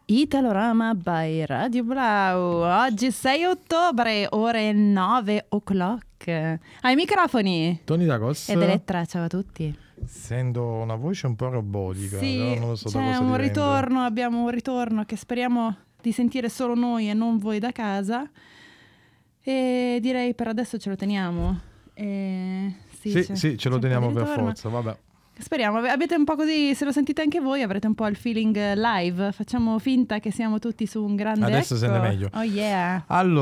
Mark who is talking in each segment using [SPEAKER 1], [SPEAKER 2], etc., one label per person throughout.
[SPEAKER 1] Italorama by Radio Blau. Oggi 6 ottobre, ore 9 o'clock. Ai microfoni
[SPEAKER 2] Tony Dagos
[SPEAKER 1] ed Elettra, ciao a tutti.
[SPEAKER 2] Sento una voce un po' robotica,
[SPEAKER 1] Sì,
[SPEAKER 2] però non lo so da
[SPEAKER 1] c'è
[SPEAKER 2] cosa
[SPEAKER 1] un
[SPEAKER 2] dipende.
[SPEAKER 1] ritorno, abbiamo un ritorno che speriamo di sentire solo noi e non voi da casa. E direi per adesso ce lo teniamo.
[SPEAKER 2] Sì, ce lo teniamo per forza, vabbè.
[SPEAKER 1] Speriamo, avete un po' così, se lo sentite anche voi avrete un po' il feeling live, facciamo finta che siamo tutti su un grande
[SPEAKER 2] Adesso
[SPEAKER 1] ecco.
[SPEAKER 2] sente meglio.
[SPEAKER 1] Oh yeah.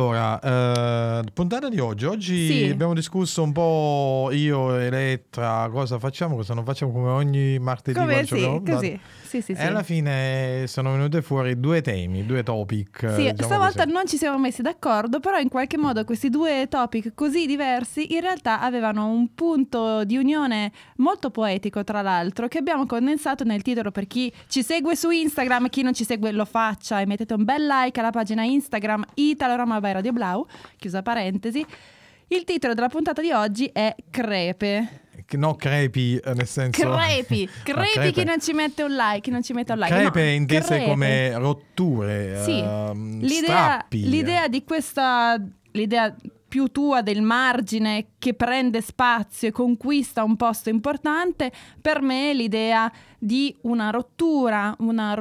[SPEAKER 2] Allora, puntata di oggi
[SPEAKER 1] Sì.
[SPEAKER 2] abbiamo discusso un po' io e Elettra cosa facciamo, cosa non facciamo, come ogni martedì
[SPEAKER 1] Come
[SPEAKER 2] quando ci abbiamo
[SPEAKER 1] sì, così. Sì.
[SPEAKER 2] E alla fine sono venute fuori due temi, due topic.
[SPEAKER 1] Sì,
[SPEAKER 2] diciamo
[SPEAKER 1] stavolta
[SPEAKER 2] così.
[SPEAKER 1] non ci siamo messi d'accordo, però in qualche modo questi due topic così diversi in realtà avevano un punto di unione molto poetico, tra l'altro, che abbiamo condensato nel titolo. Per chi ci segue su Instagram, chi non ci segue lo faccia e mettete un bel like alla pagina Instagram Italorama by Radio Blau, chiusa parentesi. Il titolo della puntata di oggi è Crepe.
[SPEAKER 2] No, crepi, nel senso...
[SPEAKER 1] Crepi
[SPEAKER 2] crepe.
[SPEAKER 1] Chi non ci mette un like,
[SPEAKER 2] Crepe
[SPEAKER 1] no,
[SPEAKER 2] intese
[SPEAKER 1] crepe.
[SPEAKER 2] come rotture,
[SPEAKER 1] Sì,
[SPEAKER 2] strappi.
[SPEAKER 1] l'idea di questa, l'idea più tua del margine che prende spazio e conquista un posto importante, per me è l'idea di una rottura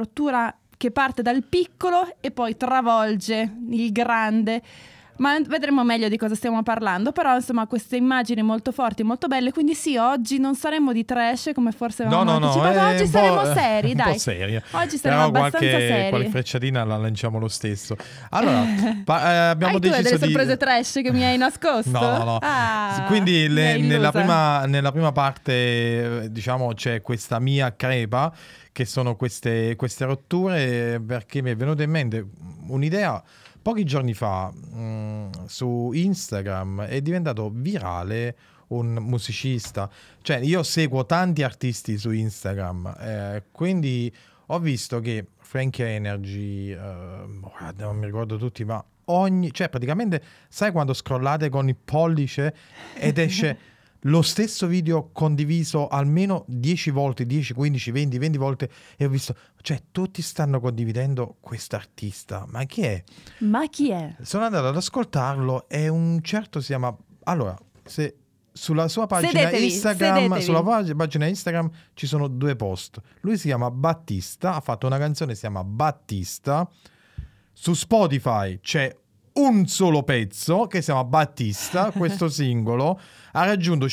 [SPEAKER 1] che parte dal piccolo e poi travolge il grande. Ma vedremo meglio di cosa stiamo parlando. Però insomma queste immagini molto forti, molto belle. Quindi sì, oggi non saremo di trash come forse avevamo anticipato. Oggi saremo seri,
[SPEAKER 2] un
[SPEAKER 1] dai.
[SPEAKER 2] po' seria.
[SPEAKER 1] Oggi saremo
[SPEAKER 2] però
[SPEAKER 1] abbastanza seri.
[SPEAKER 2] qualche frecciatina la lanciamo lo stesso. Allora, abbiamo
[SPEAKER 1] hai tu
[SPEAKER 2] deciso
[SPEAKER 1] delle sorprese trash che mi hai nascosto?
[SPEAKER 2] No. Quindi nella prima parte, diciamo, c'è questa mia crepa, che sono queste rotture, perché mi è venuta in mente un'idea. Pochi giorni fa su Instagram è diventato virale un musicista. Cioè, io seguo tanti artisti su Instagram, quindi ho visto che Frankie Energy, non mi ricordo tutti, ma cioè praticamente, sai quando scrollate con il pollice ed esce lo stesso video condiviso almeno 10 volte, 10, 15, 20 volte, e ho visto, cioè tutti stanno condividendo quest'artista, ma chi è? Sono andato ad ascoltarlo e un certo si chiama, allora, se sulla sua pagina Instagram, sulla pagina Instagram ci sono due post. Lui si chiama Battista, ha fatto una canzone che si chiama Battista. Su Spotify c'è un solo pezzo che si chiama Battista, questo singolo ha raggiunto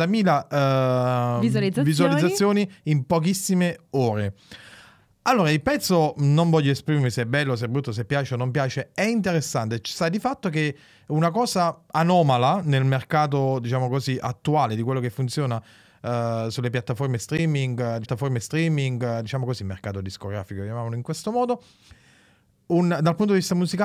[SPEAKER 2] 50.000 visualizzazioni in pochissime ore. Allora, il pezzo, non voglio esprimermi se è bello, se è brutto, se piace o non piace, è interessante. Sta di fatto che una cosa anomala nel mercato, diciamo così, attuale, di quello che funziona sulle piattaforme streaming, diciamo così, mercato discografico, chiamiamolo in questo modo. Dal punto di vista musicale